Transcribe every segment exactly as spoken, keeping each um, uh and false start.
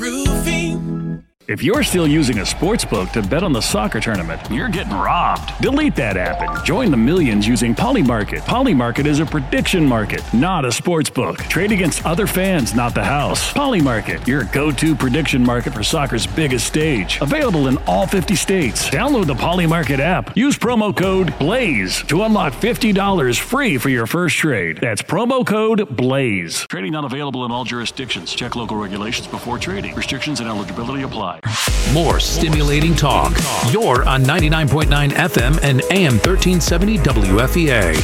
Roofing. If you're still using a sports book to bet on the soccer tournament, you're getting robbed. Delete that app and join the millions using Polymarket. Polymarket is a prediction market, not a sports book. Trade against other fans, not the house. Polymarket, your go-to prediction market for soccer's biggest stage. Available in all fifty states. Download the Polymarket app. Use promo code BLAZE to unlock fifty dollars free for your first trade. That's promo code BLAZE. Trading not available in all jurisdictions. Check local regulations before trading. Restrictions and eligibility apply. More stimulating talk. You're on ninety-nine point nine F M and A M thirteen seventy W F E A.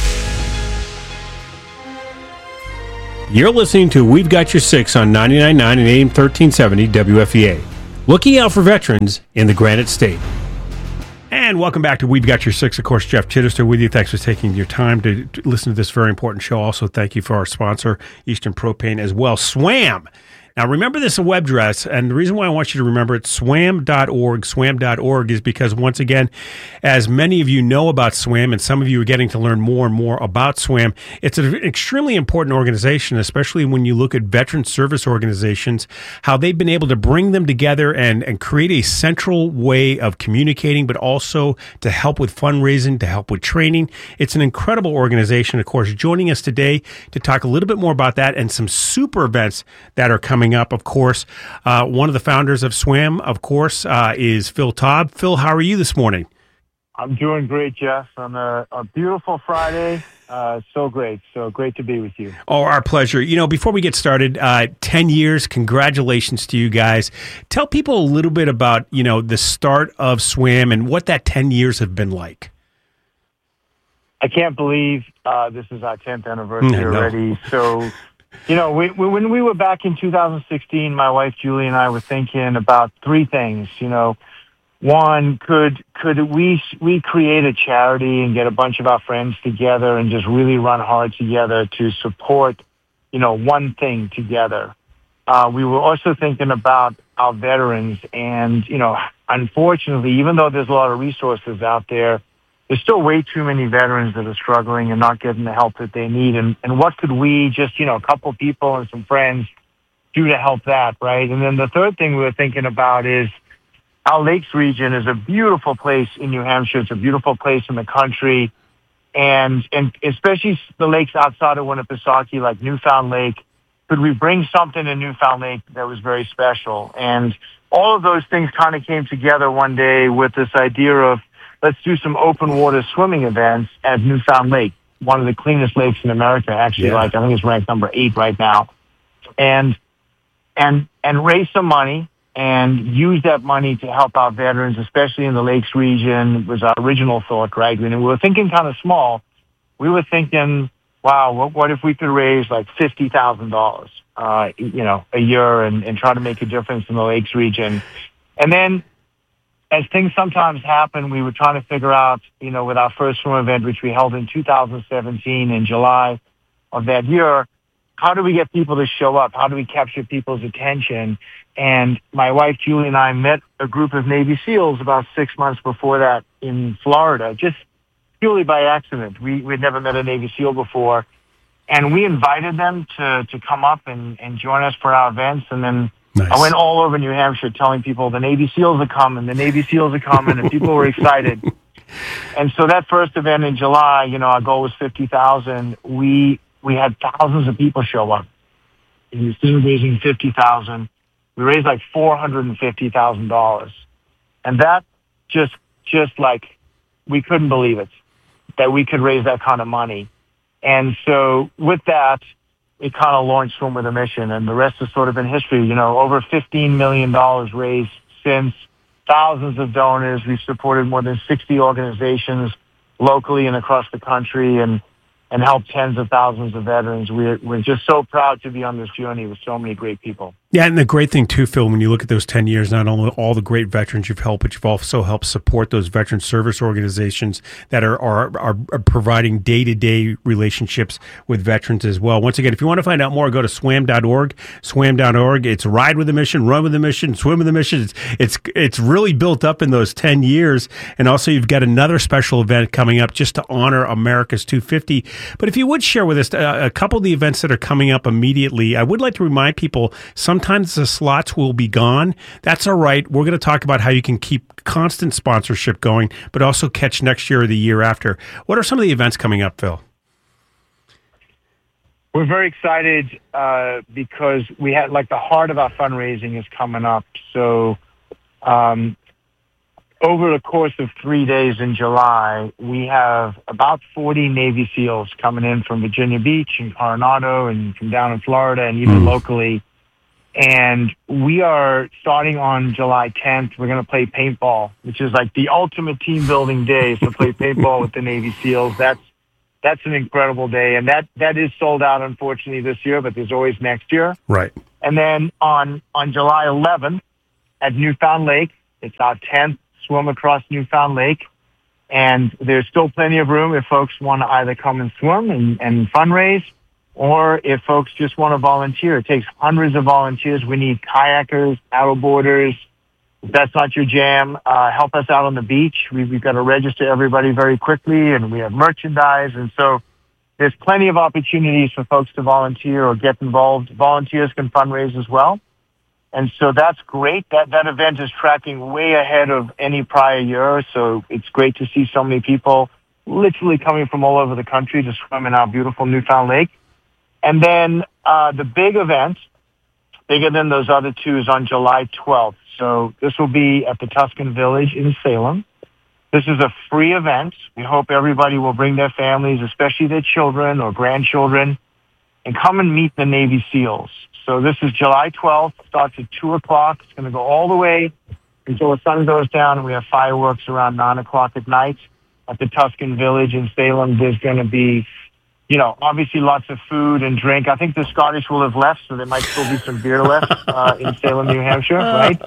You're listening to We've Got Your Six on ninety-nine point nine and A M thirteen seventy W F E A. Looking out for veterans in the Granite State. And welcome back to We've Got Your Six. Of course, Jeff Chittister with you. Thanks for taking your time to, to listen to this very important show. Also, thank you for our sponsor, Eastern Propane, as well. SWAM. Now, remember this web address, and the reason why I want you to remember it, swam dot org, swam dot org, is because, once again, as many of you know about SWAM, and some of you are getting to learn more and more about SWAM, it's an extremely important organization, especially when you look at veteran service organizations, how they've been able to bring them together and, and create a central way of communicating, but also to help with fundraising, to help with training. It's an incredible organization. Of course, joining us today to talk a little bit more about that and some super events that are coming up, of course. Uh, one of the founders of SWAM, of course, uh, is Phil Taub. Phil, how are you this morning? I'm doing great, Jeff, on a, a beautiful Friday. Uh, so great. So great to be with you. Oh, our pleasure. You know, before we get started, uh, ten years, congratulations to you guys. Tell people a little bit about, you know, the start of SWAM and what that ten years have been like. I can't believe uh, this is our tenth anniversary already. So... You know, we, we, when we were back in two thousand sixteen, my wife Julie and I were thinking about three things. You know, one, could could we we create a charity and get a bunch of our friends together and just really run hard together to support, you know, one thing together. Uh, we were also thinking about our veterans, and you know, unfortunately, even though there's a lot of resources out there, there's still way too many veterans that are struggling and not getting the help that they need. And, and what could we just, you know, a couple people and some friends do to help that, right? And then the third thing we were thinking about is our Lakes region is a beautiful place in New Hampshire. It's a beautiful place in the country. And, and especially the lakes outside of Winnipesaukee, like Newfound Lake, could we bring something in Newfound Lake that was very special? And all of those things kind of came together one day with this idea of, let's do some open water swimming events at Newfound Lake, one of the cleanest lakes in America, actually. Yeah. Like, I think it's ranked number eight right now. And, and, and raise some money and use that money to help our veterans, especially in the Lakes region, was our original thought, right? When we were thinking kind of small, we were thinking, wow, what, what if we could raise like fifty thousand dollars, uh, you know, a year and, and try to make a difference in the Lakes region. And then, as things sometimes happen, we were trying to figure out, you know, with our first swim event, which we held in two thousand seventeen in July of that year, how do we get people to show up? How do we capture people's attention? And my wife, Julie, and I met a group of Navy SEALs about six months before that in Florida, just purely by accident. We, we'd never met a Navy SEAL before. And we invited them to, to come up and, and join us for our events. And then nice. I went all over New Hampshire telling people the Navy SEALs are coming, the Navy SEALs are coming, and people were excited. And so that first event in July, you know, our goal was fifty thousand. We we had thousands of people show up. And instead of raising fifty thousand, we raised like four hundred fifty thousand dollars. And that just, just like, we couldn't believe it, that we could raise that kind of money. And so with that, it kind of launched Swim with a Mission, and the rest has sort of been history. You know, over fifteen million dollars raised since, thousands of donors. We've supported more than sixty organizations locally and across the country, and and helped tens of thousands of veterans. We're, we're just so proud to be on this journey with so many great people. Yeah, and the great thing, too, Phil, when you look at those ten years, not only all the great veterans you've helped, but you've also helped support those veteran service organizations that are are, are, are providing day-to-day relationships with veterans as well. Once again, if you want to find out more, go to swam dot org, swam dot org. It's Ride with a Mission, Run with a Mission, Swim with a Mission. It's, it's, it's really built up in those ten years. And also, you've got another special event coming up just to honor America's two hundred fifty. But if you would share with us uh, a couple of the events that are coming up immediately, I would like to remind people sometimes the slots will be gone. That's all right. We're going to talk about how you can keep constant sponsorship going, but also catch next year or the year after. What are some of the events coming up, Phil? We're very excited uh, because we had, like, the heart of our fundraising is coming up. So um, over the course of three days in July, we have about forty Navy SEALs coming in from Virginia Beach and Coronado and from down in Florida and even mm. locally. And we are starting on July tenth. We're going to play paintball, which is like the ultimate team building day, to play paintball with the Navy SEALs. That's That's an incredible day, and that, that is sold out, unfortunately, this year, but there's always next year. Right. And then on, on July eleventh at Newfound Lake, it's our tenth swim across Newfound Lake, and there's still plenty of room if folks want to either come and swim and, and fundraise, or if folks just want to volunteer. It takes hundreds of volunteers. We need kayakers, paddleboarders. If that's not your jam, uh, help us out on the beach. We, we've got to register everybody very quickly, and we have merchandise. And so there's plenty of opportunities for folks to volunteer or get involved. Volunteers can fundraise as well. And so that's great. That, that event is tracking way ahead of any prior year. So it's great to see so many people literally coming from all over the country to swim in our beautiful Newfound Lake. And then uh, the big event, bigger than those other two, is on July twelfth. So this will be at the Tuscan Village in Salem. This is a free event. We hope everybody will bring their families, especially their children or grandchildren, and come and meet the Navy SEALs. So this is July twelfth. Starts at two o'clock. It's going to go all the way until the sun goes down, and we have fireworks around nine o'clock at night at the Tuscan Village in Salem. There's going to be, you know, obviously lots of food and drink. I think the Scottish will have left, so there might still be some beer left uh, in Salem, New Hampshire, right?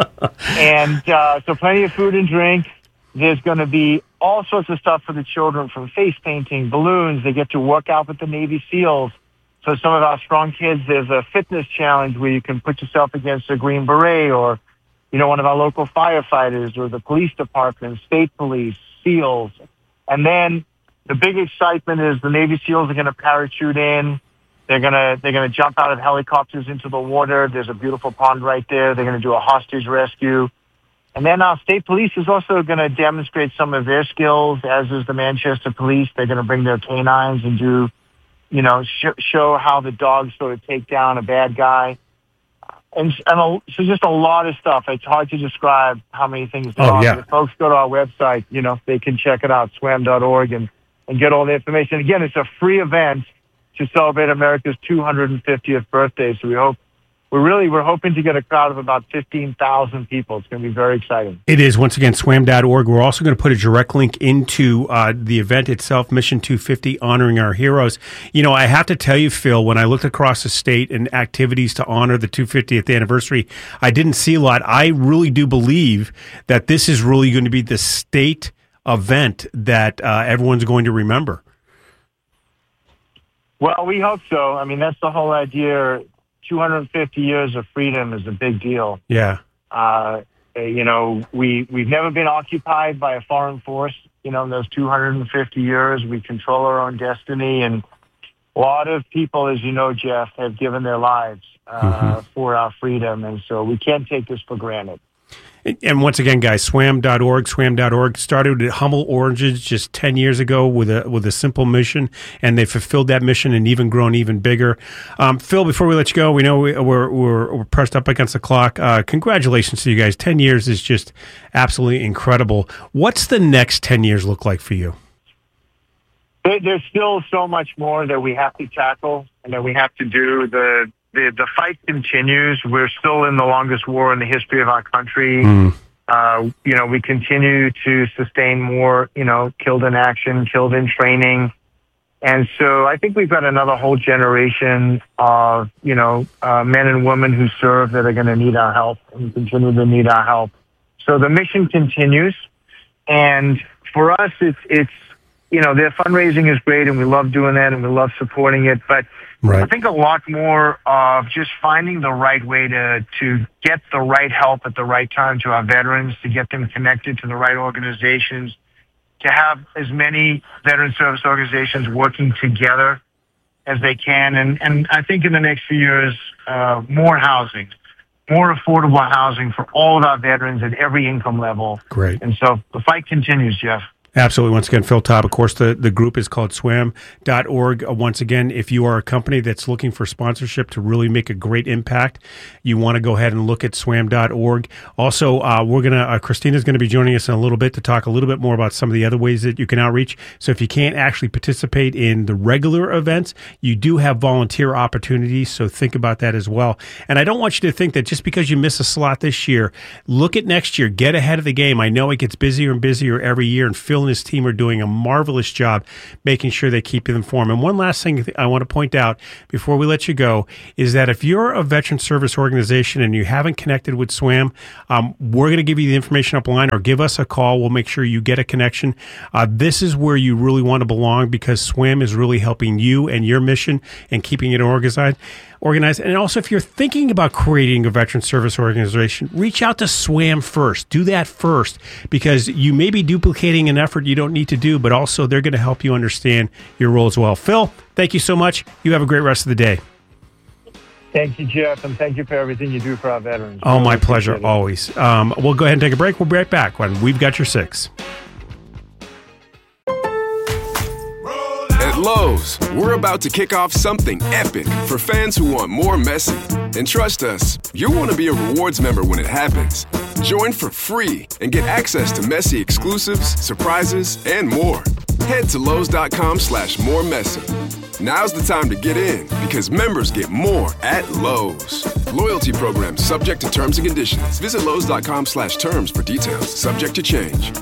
And uh, so plenty of food and drink. There's going to be all sorts of stuff for the children, from face painting, balloons. They get to work out with the Navy SEALs. So some of our strong kids, there's a fitness challenge where you can put yourself against a Green Beret or, you know, one of our local firefighters or the police department, state police, SEALs. And then the big excitement is the Navy SEALs are going to parachute in. They're going to they're going to jump out of helicopters into the water. There's a beautiful pond right there. They're going to do a hostage rescue. And then our state police is also going to demonstrate some of their skills, as is the Manchester Police. They're going to bring their canines and do, you know, sh- show how the dogs sort of take down a bad guy. And, and a, so just a lot of stuff. It's hard to describe how many things there oh, are. Yeah. If folks go to our website, you know, they can check it out, swam dot org, and, and get all the information. Again, it's a free event to celebrate America's two hundred fiftieth birthday. So we hope, we're really, we're hoping to get a crowd of about fifteen thousand people. It's going to be very exciting. It is. Once again, swam dot org. We're also going to put a direct link into uh, the event itself, Mission two fifty, Honoring Our Heroes. You know, I have to tell you, Phil, when I looked across the state and activities to honor the two hundred fiftieth anniversary, I didn't see a lot. I really do believe that this is really going to be the state event that uh, everyone's going to remember. Well, we hope so. I mean, that's the whole idea. two hundred fifty years of freedom is a big deal. Yeah. Uh, you know, we, we've never been occupied by a foreign force. You know, in those two hundred fifty years, we control our own destiny. And a lot of people, as you know, Jeff, have given their lives uh, mm-hmm. for our freedom. And so we can't take this for granted. And once again, guys, swam dot org, swam dot org started at humble origins just ten years ago with a with a simple mission, and they fulfilled that mission and even grown even bigger. Um, Phil, before we let you go, we know we, we're, we're we're pressed up against the clock. Uh, congratulations to you guys. ten years is just absolutely incredible. What's the next ten years look like for you? There's still so much more that we have to tackle and that we have to do. The The, the fight continues. We're still in the longest war in the history of our country. Mm. Uh, you know, we continue to sustain more, you know, killed in action, killed in training. And so I think we've got another whole generation of, you know, uh, men and women who serve that are going to need our help and continue to need our help. So the mission continues. And for us, it's, it's, you know, their fundraising is great and we love doing that and we love supporting it. But right. I think a lot more of just finding the right way to, to get the right help at the right time to our veterans, to get them connected to the right organizations, to have as many veteran service organizations working together as they can. And, and I think in the next few years, uh, more housing, more affordable housing for all of our veterans at every income level. Great. And so the fight continues, Jeff. Absolutely. Once again, Phil Taub. Of course, the, the group is called swam dot org. Uh, once again, if you are a company that's looking for sponsorship to really make a great impact, you want to go ahead and look at swam dot org. Also, uh, we're going to, uh, Christina's going to be joining us in a little bit to talk a little bit more about some of the other ways that you can outreach. So if you can't actually participate in the regular events, you do have volunteer opportunities. So think about that as well. And I don't want you to think that just because you miss a slot this year, look at next year, get ahead of the game. I know it gets busier and busier every year, and Phil and his team are doing a marvelous job making sure they keep you informed. And one last thing I want to point out before we let you go is that if you're a veteran service organization and you haven't connected with SWAM, um, we're going to give you the information upline, or give us a call. We'll make sure you get a connection. Uh, this is where you really want to belong, because SWAM is really helping you and your mission and keeping it organized. Organized. And also, if you're thinking about creating a veteran service organization, reach out to SWAM first. Do that first, because you may be duplicating an effort you don't need to do, but also they're going to help you understand your role as well. Phil, thank you so much. You have a great rest of the day. Thank you, Jeff, and thank you for everything you do for our veterans. Oh, my pleasure, always. Um, we'll go ahead and take a break. We'll be right back when We've Got Your Six. At Lowe's, we're about to kick off something epic for fans who want more Messi. And trust us, you'll want to be a rewards member when it happens. Join for free and get access to Messi exclusives, surprises, and more. Head to Lowe's.com slash more Messi. Now's the time to get in, because members get more at Lowe's. Loyalty program subject to terms and conditions. Visit Lowe's.com slash terms for details. Subject to change.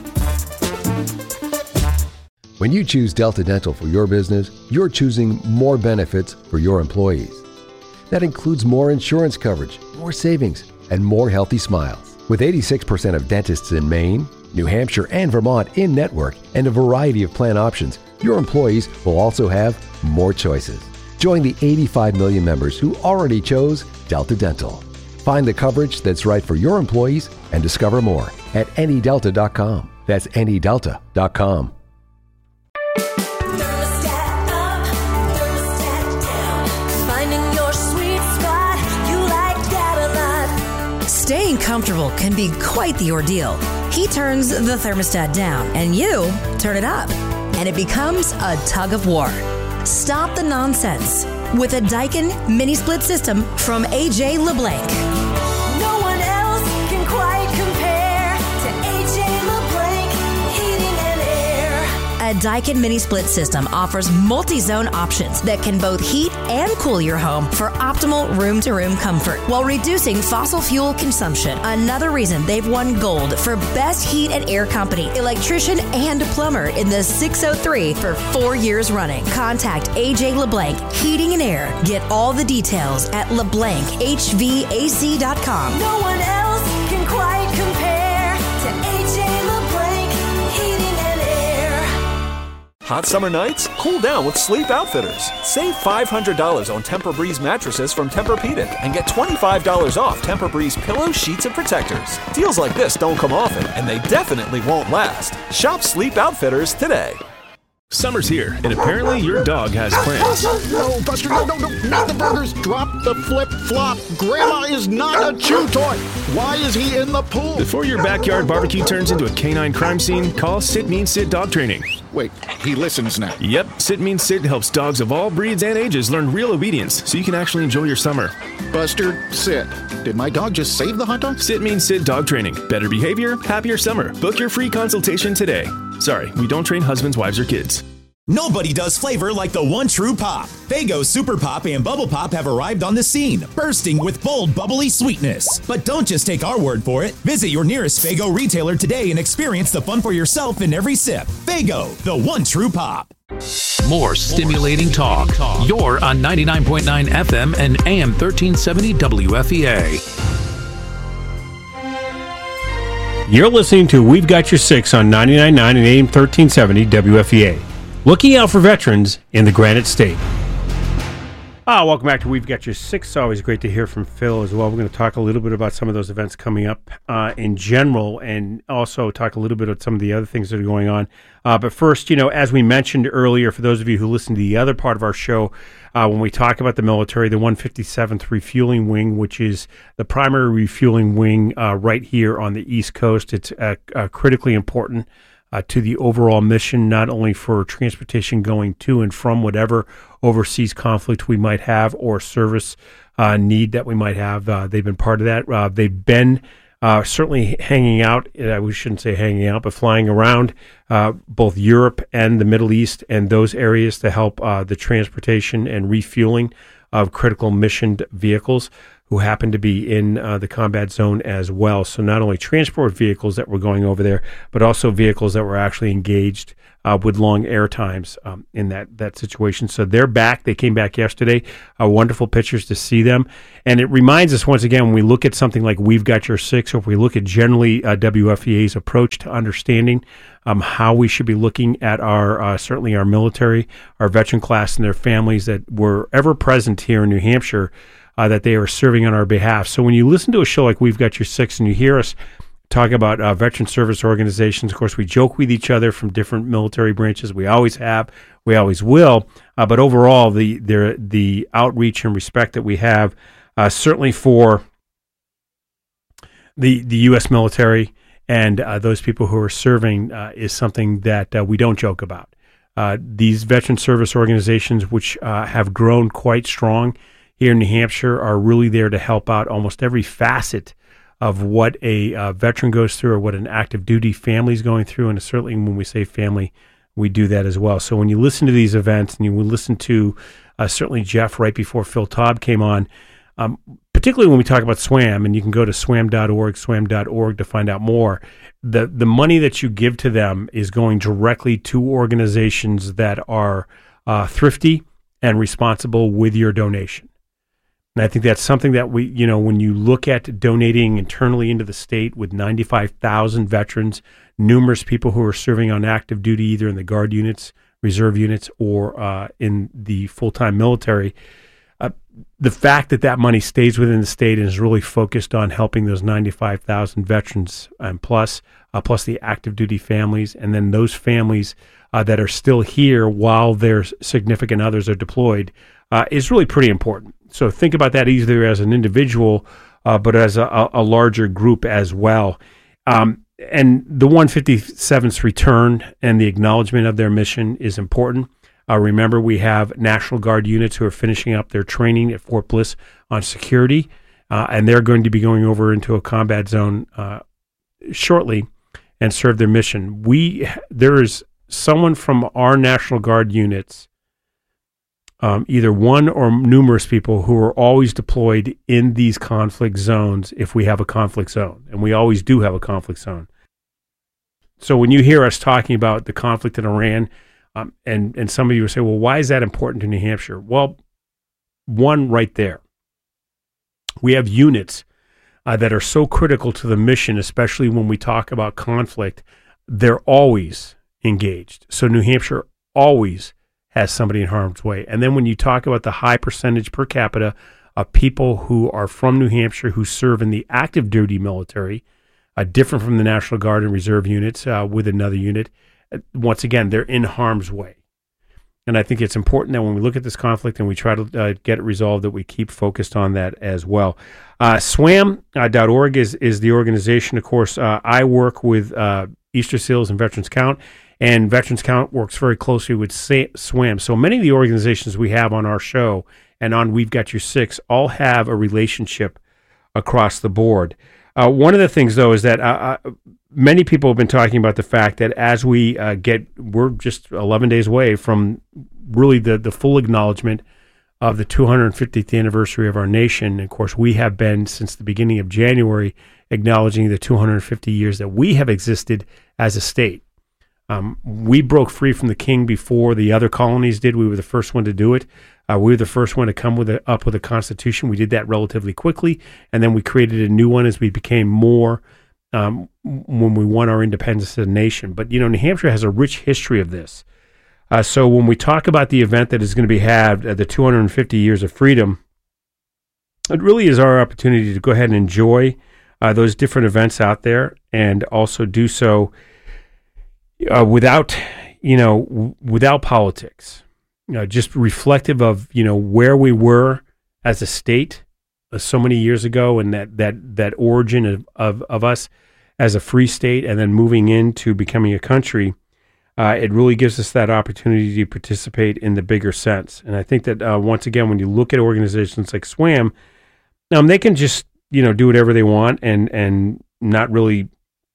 When you choose Delta Dental for your business, you're choosing more benefits for your employees. That includes more insurance coverage, more savings, and more healthy smiles. With eighty-six percent of dentists in Maine, New Hampshire, and Vermont in network, and a variety of plan options, your employees will also have more choices. Join the eighty-five million members who already chose Delta Dental. Find the coverage that's right for your employees and discover more at any delta dot com. That's any delta dot com. Staying comfortable can be quite the ordeal. He turns the thermostat down, and you turn it up, and it becomes a tug of war. Stop the nonsense with a Daikin mini split system from A J LeBlanc. No one else can quite compare to A J LeBlanc Heating and Air. A Daikin mini split system offers multi-zone options that can both heat and cool your home for optimal room-to-room comfort while reducing fossil fuel consumption. Another reason they've won gold for Best Heat and Air Company, electrician and plumber in the six oh three for four years running. Contact A J LeBlanc Heating and Air. Get all the details at leblanc h v a c dot com. No one else can quite compare to A J LeBlanc Heating and Air. Hot summer nights? Cool down with Sleep Outfitters. Save five hundred dollars on Tempur-Breeze mattresses from Tempur-Pedic and get twenty-five dollars off Tempur-Breeze pillows, sheets, and protectors. Deals like this don't come often, and they definitely won't last. Shop Sleep Outfitters today. Summer's here, and apparently your dog has plans. No, Buster, no, no, no, not the burgers. Drop the flip-flop. Grandma is not a chew toy. Why is he in the pool? Before your backyard barbecue turns into a canine crime scene, call Sit Mean Sit Dog Training. Wait, he listens now. Yep, Sit Mean Sit helps dogs of all breeds and ages learn real obedience, so you can actually enjoy your summer. Buster, sit. Did my dog just save the hot dog? Sit Mean Sit Dog Training. Better behavior, happier summer. Book your free consultation today. Sorry, we don't train husbands, wives, or kids. Nobody does flavor like the one true pop. Faygo Super Pop and Bubble Pop have arrived on the scene, bursting with bold, bubbly sweetness. But don't just take our word for it. Visit your nearest Faygo retailer today and experience the fun for yourself in every sip. Faygo, the one true pop. More stimulating talk. You're on ninety-nine point nine F M and A M thirteen seventy W F E A. You're listening to We've Got Your Six on ninety-nine point nine and A M thirteen seventy W F E A. Looking out for veterans in the Granite State. Ah, welcome back to We've Got Your Six. Always great to hear from Phil as well. We're going to talk a little bit about some of those events coming up uh, in general, and also talk a little bit about some of the other things that are going on. Uh, but first, you know, as we mentioned earlier, for those of you who listen to the other part of our show, uh, when we talk about the military, the one fifty-seventh Refueling Wing, which is the primary refueling wing uh, right here on the East Coast, it's uh, uh, critically important Uh, to the overall mission, not only for transportation going to and from whatever overseas conflict we might have or service uh, need that we might have. Uh, they've been part of that. Uh, they've been uh, certainly hanging out, uh, we shouldn't say hanging out, but flying around uh, both Europe and the Middle East and those areas to help uh, the transportation and refueling of critical missioned vehicles who happen to be in uh, the combat zone as well. So not only transport vehicles that were going over there, but also vehicles that were actually engaged uh, with long air times um, in that, that situation. So they're back. They came back yesterday. Uh, wonderful pictures to see them. And it reminds us once again, when we look at something like We've Got Your Six, or if we look at generally uh, W F E A's approach to understanding um, how we should be looking at our, uh, certainly our military, our veteran class and their families that were ever present here in New Hampshire, Uh, that they are serving on our behalf. So when you listen to a show like We've Got Your Six and you hear us talk about uh, veteran service organizations, of course, we joke with each other from different military branches. We always have. We always will. Uh, but overall, the, the, the outreach and respect that we have, uh, certainly for the, the U S military and uh, those people who are serving uh, is something that uh, we don't joke about. Uh, these veteran service organizations, which uh, have grown quite strong here in New Hampshire, are really there to help out almost every facet of what a uh, veteran goes through or what an active duty family is going through. And certainly when we say family, we do that as well. So when you listen to these events and you listen to uh, certainly Jeff right before Phil Taub came on, um, particularly when we talk about SWAM, and you can go to swam dot org, swam dot org to find out more, the, the money that you give to them is going directly to organizations that are uh, thrifty and responsible with your donation. And I think that's something that we, you know, when you look at donating internally into the state with ninety-five thousand veterans, numerous people who are serving on active duty, either in the Guard units, reserve units, or uh, in the full-time military, uh, the fact that that money stays within the state and is really focused on helping those ninety-five thousand veterans and plus, uh, plus the active duty families, and then those families uh, that are still here while their significant others are deployed, uh, is really pretty important. So think about that either as an individual, uh, but as a, a larger group as well. Um, and the one fifty-seventh's return and the acknowledgement of their mission is important. Uh, remember, we have National Guard units who are finishing up their training at Fort Bliss on security, uh, and they're going to be going over into a combat zone uh, shortly and serve their mission. We there is someone from our National Guard units, Um, either one or numerous people who are always deployed in these conflict zones if we have a conflict zone. And we always do have a conflict zone. So when you hear us talking about the conflict in Iran, um, and, and some of you will say, well, why is that important to New Hampshire? Well, one right there. We have units uh, that are so critical to the mission, especially when we talk about conflict. They're always engaged. So New Hampshire always has somebody in harm's way. And then when you talk about the high percentage per capita of people who are from New Hampshire who serve in the active duty military, uh, different from the National Guard and Reserve units uh, with another unit, uh, once again, they're in harm's way. And I think it's important that when we look at this conflict and we try to uh, get it resolved, that we keep focused on that as well. Uh, swam dot org is, is the organization. Of course, uh, I work with uh, Easter Seals and Veterans Count, and Veterans Count works very closely with SWAM. So many of the organizations we have on our show and on We've Got Your Six all have a relationship across the board. Uh, one of the things, though, is that uh, uh, many people have been talking about the fact that as we uh, get, we're just eleven days away from really the, the full acknowledgement of the two hundred fiftieth anniversary of our nation. Of course, we have been, since the beginning of January, acknowledging the two hundred fifty years that we have existed as a state. Um, we broke free from the king before the other colonies did. We were the first one to do it. Uh, we were the first one to come with a, up with a constitution. We did that relatively quickly, and then we created a new one as we became more, um, when we won our independence as a nation. But, you know, New Hampshire has a rich history of this. Uh, so when we talk about the event that is going to be had at the two hundred fifty Years of Freedom, it really is our opportunity to go ahead and enjoy uh, those different events out there, and also do so uh, without, you know, w- without politics. You know, just reflective of, you know, where we were as a state uh, so many years ago, and that that that origin of, of of us as a free state, and then moving into becoming a country. Uh, it really gives us that opportunity to participate in the bigger sense. And I think that uh, once again, when you look at organizations like SWAM, um, they can just, you know, do whatever they want and and not really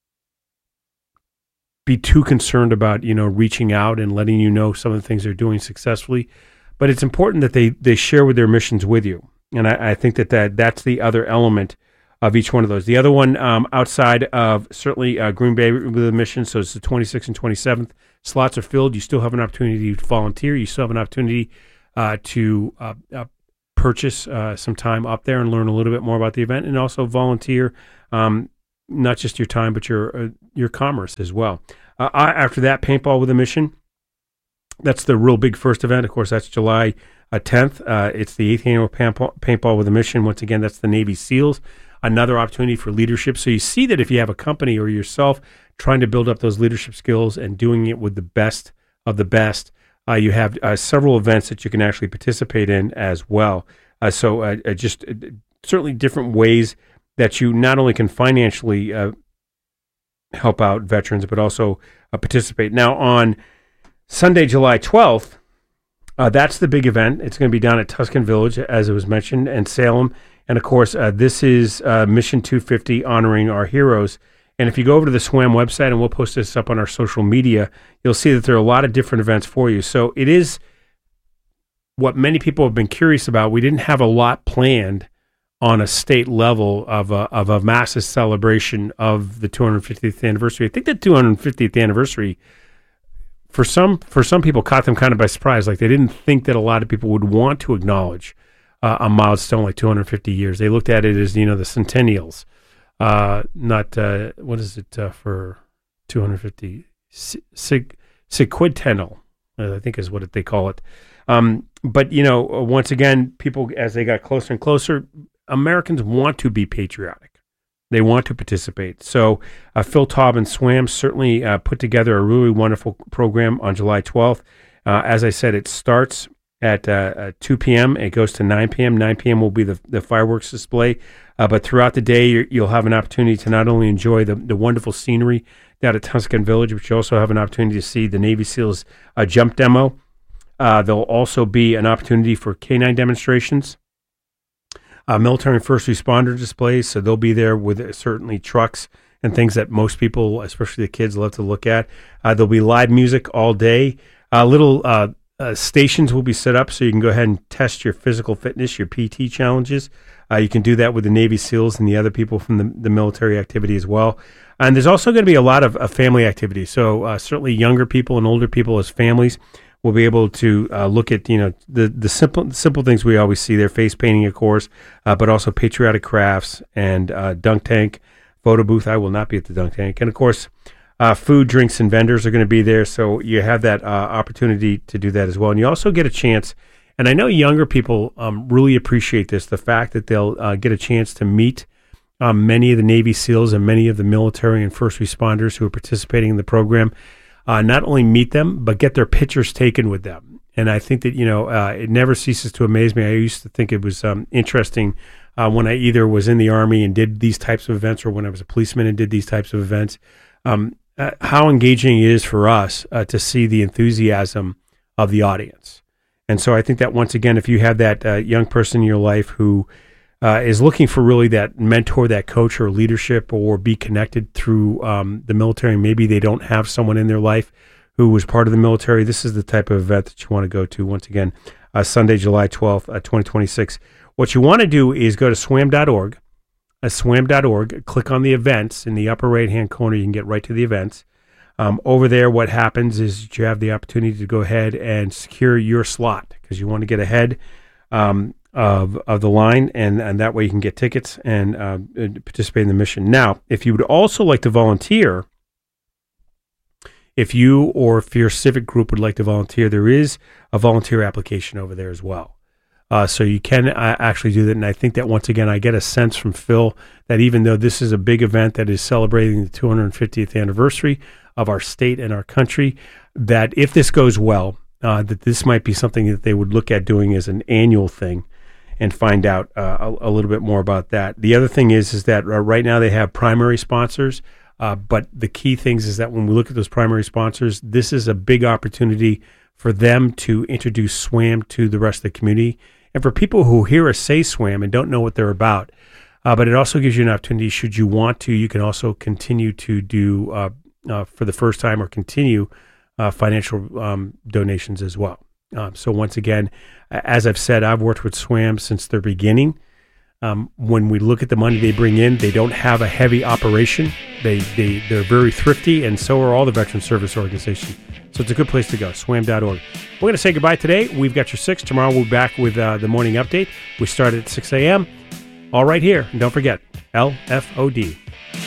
be too concerned about, you know, reaching out and letting you know some of the things they're doing successfully. But it's important that they they share with their missions with you. And I, I think that, that that's the other element of each one of those. The other one um, outside of certainly uh, Green Bay with the mission, so it's the twenty-sixth and twenty-seventh. Slots are filled. You still have an opportunity to volunteer. You still have an opportunity uh, to uh, uh, purchase uh, some time up there and learn a little bit more about the event, and also volunteer um, not just your time but your uh, your commerce as well. Uh, after that, Paintball with a Mission. That's the real big first event. Of course, that's July uh, tenth. Uh, it's the eighth annual Paintball, Paintball with a Mission. Once again, that's the Navy SEALs. Another opportunity for leadership. So you see that if you have a company or yourself trying to build up those leadership skills and doing it with the best of the best, uh, you have uh, several events that you can actually participate in as well. Uh, so uh, uh, just uh, certainly different ways that you not only can financially uh, help out veterans, but also uh, participate. Now on Sunday, July twelfth, uh, that's the big event. It's going to be down at Tuscan Village, as it was mentioned, and Salem. And, of course, uh, this is uh, Mission two fifty, honoring our heroes. And if you go over to the SWAM website, and we'll post this up on our social media, you'll see that there are a lot of different events for you. So it is what many people have been curious about. We didn't have a lot planned on a state level of a, of a massive celebration of the two hundred fiftieth anniversary. I think the two hundred fiftieth anniversary, for some for some people, caught them kind of by surprise. Like, they didn't think that a lot of people would want to acknowledge uh, a milestone like two hundred fifty years. They looked at it as, you know, the centennials, uh, not, uh, what is it uh, for two hundred fifty? Sequentennial, I think is what they call it. Um, but, you know, once again, people, as they got closer and closer, Americans want to be patriotic. They want to participate. So uh, Phil Taub and SWAM certainly uh, put together a really wonderful program on July twelfth. Uh, as I said, it starts at uh, two p.m. It goes to nine p.m. nine p.m. will be the, the fireworks display. Uh, but throughout the day, you're, you'll have an opportunity to not only enjoy the, the wonderful scenery down at Tuscan Village, but you also have an opportunity to see the Navy SEALs uh, jump demo. Uh, there'll also be an opportunity for K nine demonstrations. Uh, military and first responder displays, so they'll be there with uh, certainly trucks and things that most people, especially the kids, love to look at. Uh, there'll be live music all day. Uh, little uh, uh, stations will be set up so you can go ahead and test your physical fitness, your P T challenges. Uh, you can do that with the Navy SEALs and the other people from the, the military activity as well. And there's also going to be a lot of, of family activity, so uh, certainly younger people and older people as families will be able to uh, look at, you know, the the simple simple things we always see there, face painting, of course, uh, but also patriotic crafts and uh, dunk tank, photo booth. I will not be at the dunk tank. And, of course, uh, food, drinks, and vendors are going to be there, so you have that uh, opportunity to do that as well. And you also get a chance, and I know younger people um, really appreciate this, the fact that they'll uh, get a chance to meet um, many of the Navy SEALs and many of the military and first responders who are participating in the program. Uh, not only meet them, but get their pictures taken with them. And I think that, you know, uh, it never ceases to amaze me. I used to think it was um, interesting uh, when I either was in the Army and did these types of events, or when I was a policeman and did these types of events, um, uh, how engaging it is for us uh, to see the enthusiasm of the audience. And so I think that, once again, if you have that uh, young person in your life who Uh, is looking for really that mentor, that coach, or leadership, or be connected through um, the military, maybe they don't have someone in their life who was part of the military, this is the type of event that you want to go to. Once again, uh, Sunday, July twelfth, uh, twenty twenty-six. What you want to do is go to swam dot org, uh, swam dot org, click on the events in the upper right-hand corner. You can get right to the events. Um, over there, what happens is you have the opportunity to go ahead and secure your slot, because you want to get ahead um, of of the line, and, and that way you can get tickets and uh, participate in the mission. Now, if you would also like to volunteer, if you or if your civic group would like to volunteer, there is a volunteer application over there as well. Uh, so you can uh, actually do that. And I think that once again, I get a sense from Phil that even though this is a big event that is celebrating the two hundred fiftieth anniversary of our state and our country, that if this goes well, uh, that this might be something that they would look at doing as an annual thing and find out uh, a, a little bit more about that. The other thing is, is that uh, right now they have primary sponsors, uh, but the key things is that when we look at those primary sponsors, this is a big opportunity for them to introduce SWAM to the rest of the community. And for people who hear us say SWAM and don't know what they're about, uh, but it also gives you an opportunity, should you want to, you can also continue to do, uh, uh, for the first time, or continue uh, financial um, donations as well. Um, so once again, as I've said, I've worked with SWAM since their beginning. Um, when we look at the money they bring in, they don't have a heavy operation. They, they, they're very thrifty, and so are all the veteran service organizations. So it's a good place to go, swam dot org. We're going to say goodbye today. We've got your six. Tomorrow we'll be back with uh, the morning update. We start at six a.m. all right here. And don't forget, L F O D.